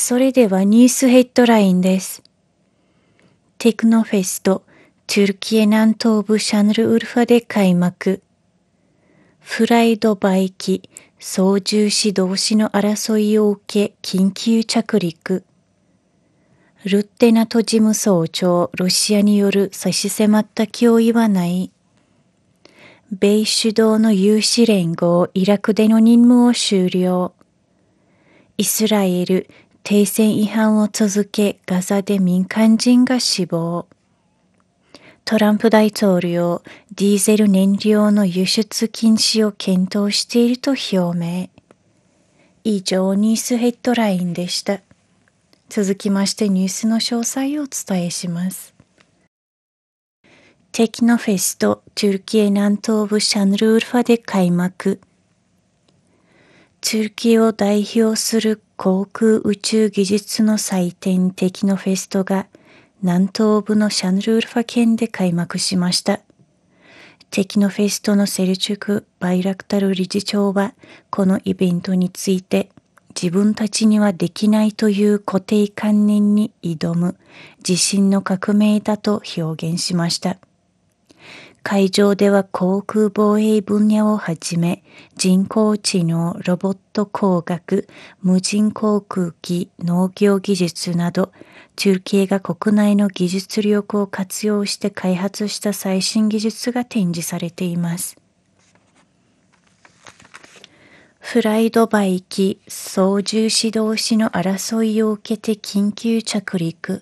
それではニュースヘッドラインです。テクノフェスト、トゥルキエ南東部シャヌルウルファで開幕。フライドバイ機、操縦士同士の争いを受け緊急着陸。ルッテナト事務総長、ロシアによる差し迫った脅威はない。米主導の有志連合、イラクでの任務を終了。イスラエル、停戦違反を続け、ガザで民間人が死亡。トランプ大統領、ディーゼル燃料の輸出禁止を検討していると表明。以上、ニュースヘッドラインでした。続きましてニュースの詳細をお伝えします。テクノフェスト、トゥルキエ南東部シャヌルウルファで開幕。トゥルキエを代表する航空宇宙技術の祭典テクノフェストが南東部のシャヌルウルファ県で開幕しました。テクノフェストのセルチュク・バイラクタル理事長はこのイベントについて自分たちにはできないという固定観念に挑む自信の革命だと表現しました。会場では航空防衛分野をはじめ、人工知能、ロボット工学、無人航空機、農業技術など、トゥルキエが国内の技術力を活用して開発した最新技術が展示されています。フライドバイ機、操縦士同士の争いを受けて緊急着陸。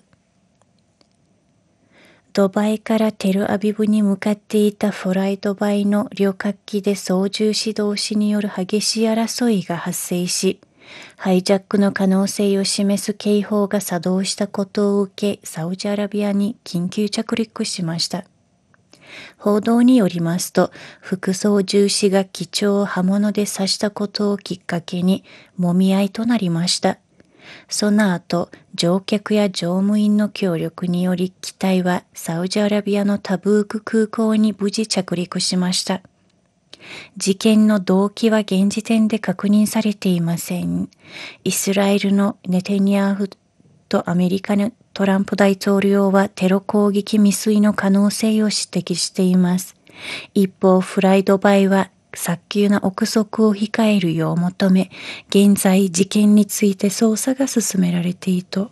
ドバイからテルアビブに向かっていたフライドバイの旅客機で操縦士同士による激しい争いが発生し、ハイジャックの可能性を示す警報が作動したことを受け、サウジアラビアに緊急着陸しました。報道によりますと、副操縦士が機長を刃物で刺したことをきっかけに、揉み合いとなりました。その後、乗客や乗務員の協力により機体はサウジアラビアのタブーク空港に無事着陸しました。事件の動機は現時点で確認されていません。イスラエルのネタニヤフとアメリカのトランプ大統領はテロ攻撃未遂の可能性を指摘しています。一方、フライドバイは早急な憶測を控えるよう求め、現在事件について捜査が進められていると。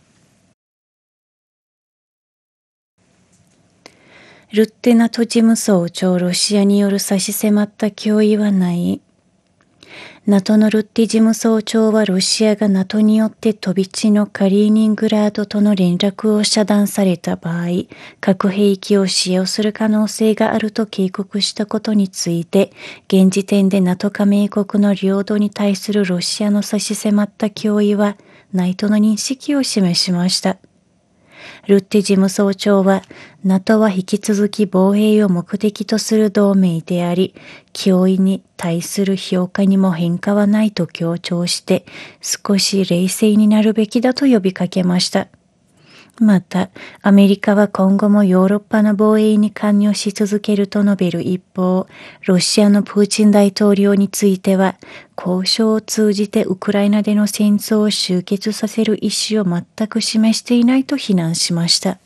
ルッテナト事務総長、ロシアによる差し迫った脅威はない。NATO のルッティ事務総長はロシアが NATO によって飛び地のカリーニングラードとの連絡を遮断された場合、核兵器を使用する可能性があると警告したことについて、現時点で NATO 加盟国の領土に対するロシアの差し迫った脅威はないとの認識を示しました。ルッテ事務総長は、NATO は引き続き防衛を目的とする同盟であり、脅威に対する評価にも変化はないと強調して、少し冷静になるべきだと呼びかけました。また、アメリカは今後もヨーロッパの防衛に関与し続けると述べる一方、ロシアのプーチン大統領については、交渉を通じてウクライナでの戦争を終結させる意思を全く示していないと非難しました。